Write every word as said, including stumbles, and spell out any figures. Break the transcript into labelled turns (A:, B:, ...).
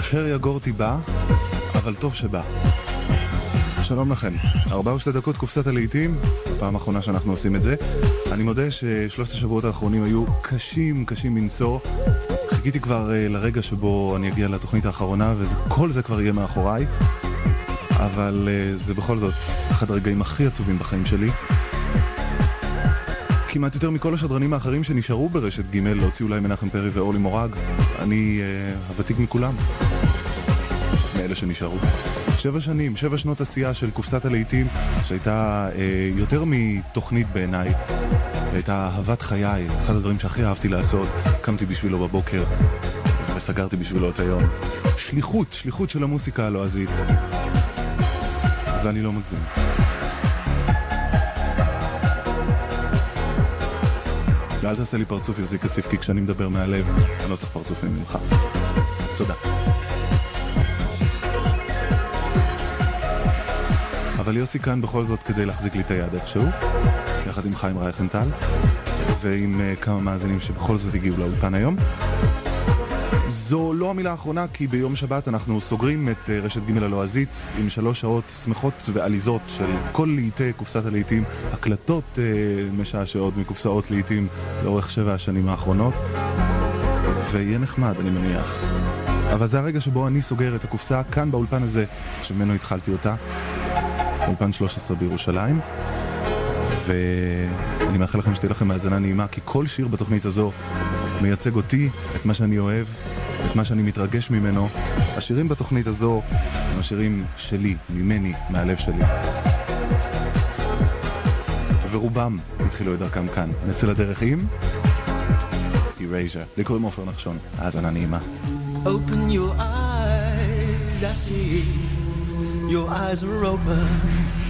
A: אשר יגור תיבא, אבל טוב שבא. שלום לכם, ארבע ושתי דקות קופסת הלעיתים, פעם האחרונה שאנחנו עושים את זה. אני מודה ששלושת השבועות האחרונים היו קשים, קשים מנשוא. חיכיתי כבר uh, לרגע שבו אני אגיע לתוכנית האחרונה, וכל זה כבר יהיה מאחוריי. אבל uh, זה בכל זאת אחד הרגעים הכי עצובים בחיים שלי. כמעט יותר מכל השדרנים האחרים שנשארו ברשת ג' להוציא אולי מנחם פרי ואורלי מורג, אני uh, הוותיק מכולם, מאלה שנשארו. שבע שנים, שבע שנות עשייה של קופסת הלעיתים, שהייתה אה, יותר מתוכנית בעיניי, הייתה אהבת חיי, אחד הדברים שהכי אהבתי לעשות. קמתי בשבילו בבוקר וסגרתי בשבילו את היום. שליחות, שליחות של המוסיקה הלועזית, ואני לא מגזים. ואל תעשה לי פרצוף יזיק כסיף, כי כשאני מדבר מהלב אני לא צריך פרצופים ממך. תודה. אבל יוסי כאן בכל זאת כדי להחזיק לי את היד איכשהו, יחד עם חיים רייכנטל ועם uh, כמה מאזינים שבכל זאת הגיעו לאולפן היום. זו לא המילה האחרונה, כי ביום שבת אנחנו סוגרים את uh, רשת ג' הלועזית עם שלוש שעות שמחות ועליזות של כל לעיתי קופסת הלעיתים, הקלטות uh, משעשעות מקופסאות לעיתים לאורך שבע השנים האחרונות, ויהיה נחמד אני מניח. אבל זה הרגע שבו אני סוגר את הקופסה כאן באולפן הזה שממנו התחלתי אותה, אולפן שלוש עשרה בירושלים, ואני מאחל לכם שתהיה לכם מאזנה נעימה, כי כל שיר בתוכנית הזו מייצג אותי, את מה שאני אוהב, את מה שאני מתרגש ממנו. השירים בתוכנית הזו הם השירים שלי, ממני, מהלב שלי, ורובם התחילו את דרכם כאן. נצא לדרך עם Erasure. לי קוראים עופר נחשון, האזנה נעימה.
B: Open your eyes, I see your eyes are open.